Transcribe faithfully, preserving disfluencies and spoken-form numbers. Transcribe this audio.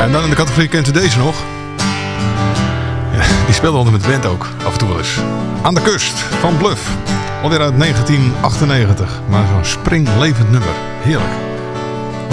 En dan in de categorie, kent u deze nog? Ja, die speelde onder met band ook, af en toe wel eens. Aan de kust van Bluff. Alweer uit negentien achtennegentig. Maar zo'n springlevend nummer. Heerlijk.